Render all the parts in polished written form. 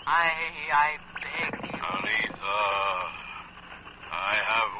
I beg you. Aletha, I have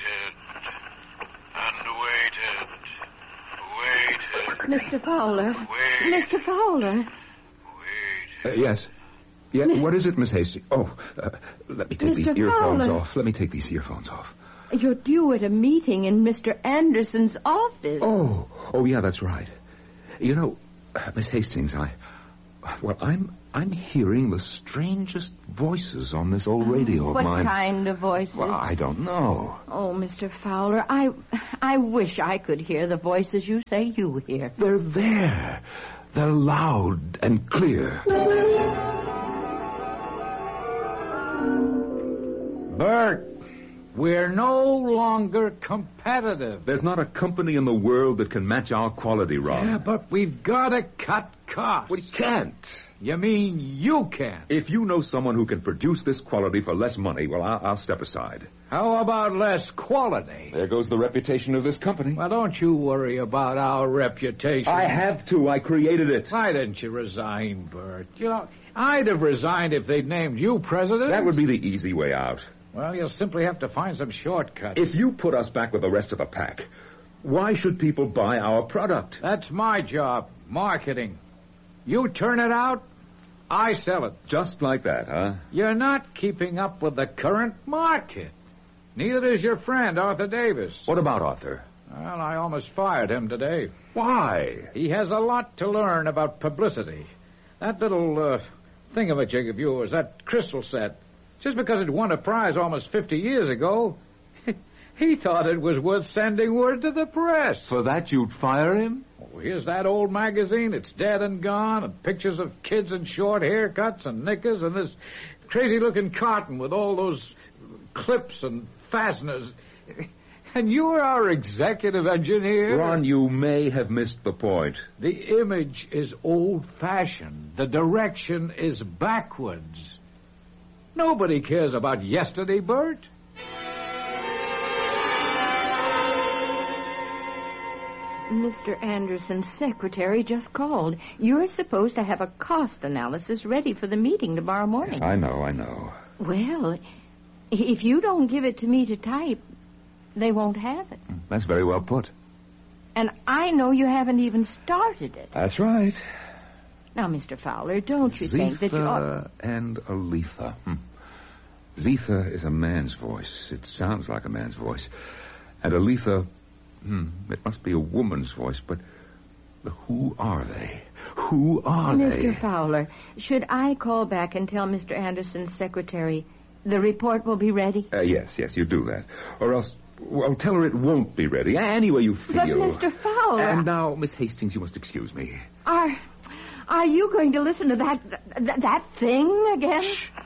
waited and waited. Mr. Fowler. Wait. Mr. Fowler. Wait. Yes. Yeah, what is it, Miss Hastings? Let me take these Mr. earphones Fowler. off. Let me take these earphones off. You're due at a meeting in Mr. Anderson's office. Oh, yeah, that's right. You know, Miss Hastings, I'm hearing the strangest voices on this old radio of What mine. kind of voices? Well, I don't know. Oh, Mr. Fowler, I wish I could hear the voices you say you hear. They're there. They're loud and clear. Bert, we're no longer competitive. There's not a company in the world that can match our quality, Ron. Yeah, but we've got to cut costs. We can't. You mean you can't? If you know someone who can produce this quality for less money, well, I'll step aside. How about less quality? There goes the reputation of this company. Well, don't you worry about our reputation. I have to. I created it. Why didn't you resign, Bert? You know, I'd have resigned if they'd named you president. That would be the easy way out. Well, you'll simply have to find some shortcuts. If you put us back with the rest of the pack, why should people buy our product? That's my job, marketing. You turn it out, I sell it. Just like that, huh? You're not keeping up with the current market. Neither is your friend, Arthur Davis. What about Arthur? Well, I almost fired him today. Why? He has a lot to learn about publicity. That little thingamajig of yours, that crystal set, just because it won a prize almost 50 years ago, he thought it was worth sending word to the press. For that you'd fire him? Oh, here's that old magazine. It's dead and gone, and pictures of kids in short haircuts and knickers, and this crazy-looking carton with all those clips and fasteners. And you're our executive engineer? Ron, you may have missed the point. The image is old-fashioned. The direction is backwards. Nobody cares about yesterday, Bert. Mr. Anderson's secretary just called. You're supposed to have a cost analysis ready for the meeting tomorrow morning. Yes, I know. Well, if you don't give it to me to type, they won't have it. That's very well put. And I know you haven't even started it. That's right. Now, Mr. Fowler, don't you think that you ought... Zitha and Aletha. Zitha is a man's voice. It sounds like a man's voice. And Aletha, it must be a woman's voice, but who are they? Who are they? Mr. Fowler, should I call back and tell Mr. Anderson's secretary the report will be ready? Yes, you do that. Or else, well, tell her it won't be ready. Any way you feel. But, Mr. Fowler... And now, Miss Hastings, you must excuse me. Are you going to listen to that thing again?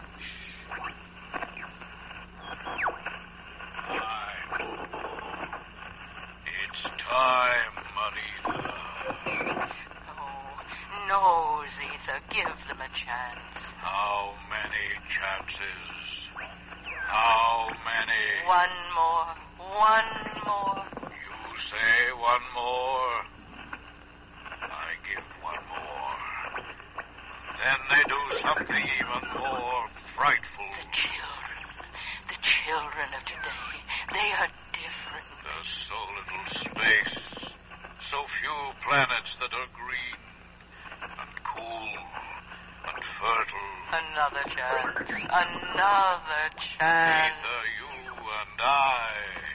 Time, Aletha. No, Zitha, give them a chance. How many chances? How many? One more. You say one more. I give one more. Then they do something even more frightful. The children of today, they are different. There's so little space, so few planets that are green and cool and fertile. Another chance. Neither you and I,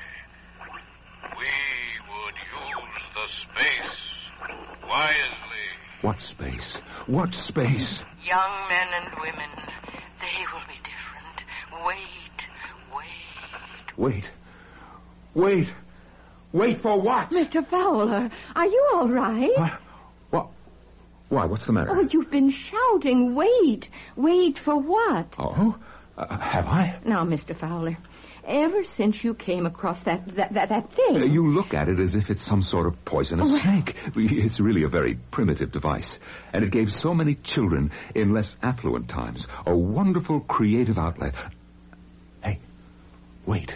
we would use the space wisely. What space? What space? Young men and women, they will be different. Wait for what? Mr. Fowler, are you all right? What? Why, what's the matter? Oh, you've been shouting, wait. Wait for what? Oh? Have I? Now, Mr. Fowler, ever since you came across that thing... You look at it as if it's some sort of poisonous snake. It's really a very primitive device. And it gave so many children in less affluent times a wonderful creative outlet. Hey, wait,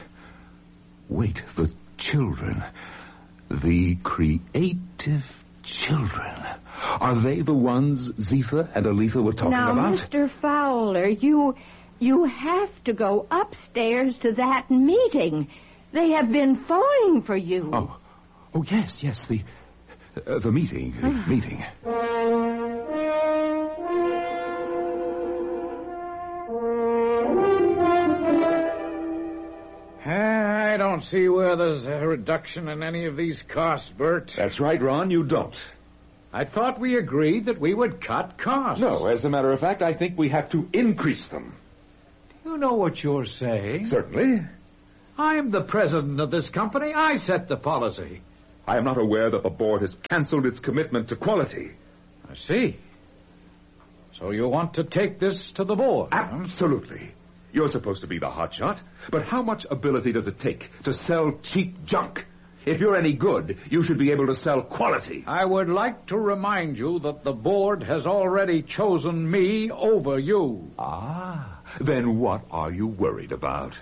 the children. The creative children. Are they the ones Zephyr and Aletha were talking now, about? Mr. Fowler, you have to go upstairs to that meeting. They have been phoning for you. Oh, yes, the meeting, meeting. I don't see where there's a reduction in any of these costs, Bert. That's right, Ron, you don't. I thought we agreed that we would cut costs. No, as a matter of fact, I think we have to increase them. You know what you're saying. Certainly. I'm the president of this company. I set the policy. I am not aware that the board has canceled its commitment to quality. I see. So you want to take this to the board? Absolutely. You're supposed to be the hotshot, but how much ability does it take to sell cheap junk? If you're any good, you should be able to sell quality. I would like to remind you that the board has already chosen me over you. Ah, then what are you worried about?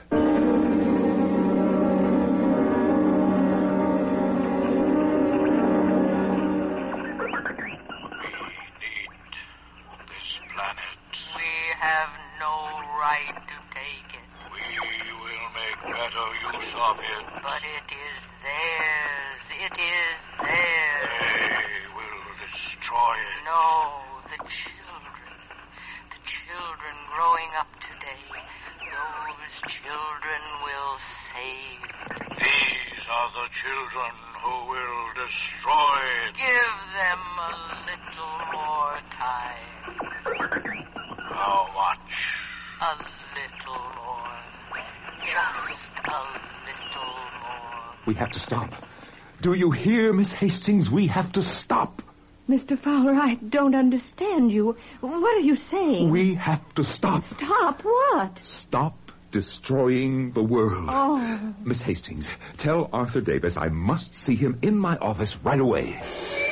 Have no right to take it. We will make better use of it. But it is theirs. It is theirs. They will destroy it. No, the children growing up today, those children will save it. These are the children who will destroy it. Give them a little more time. How much? A little more. Just a little more. We have to stop. Do you hear, Miss Hastings? We have to stop. Mr. Fowler, I don't understand you. What are you saying? We have to stop. Stop what? Stop destroying the world. Oh. Miss Hastings, tell Arthur Davis I must see him in my office right away.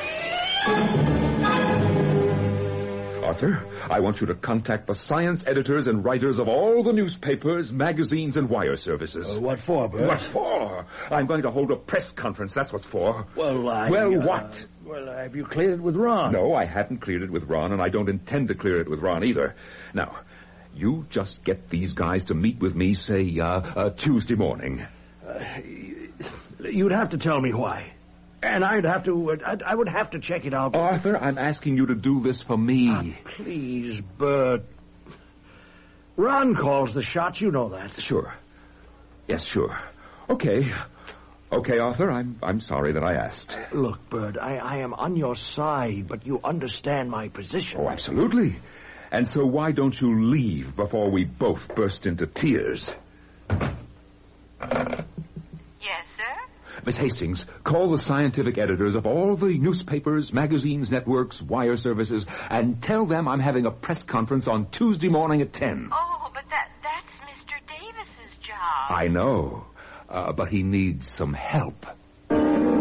Arthur, I want you to contact the science editors and writers of all the newspapers, magazines, and wire services. What for, Bert? What for? I'm going to hold a press conference, that's what for. Well, what? Well, have you cleared it with Ron? No, I haven't cleared it with Ron, and I don't intend to clear it with Ron either. Now, you just get these guys to meet with me, say, Tuesday morning. You'd have to tell me why. And I would have to check it out. Arthur, I'm asking you to do this for me. Please, Bert. Ron calls the shots, you know that. Sure. Yes, sure. Okay, Arthur, I'm sorry that I asked. Look, Bert, I am on your side, but you understand my position. Oh, absolutely. And so why don't you leave before we both burst into tears? Yes, sir? Miss Hastings, call the scientific editors of all the newspapers, magazines, networks, wire services, and tell them I'm having a press conference on Tuesday morning at 10. Oh, but that's Mr. Davis's job. I know, but he needs some help.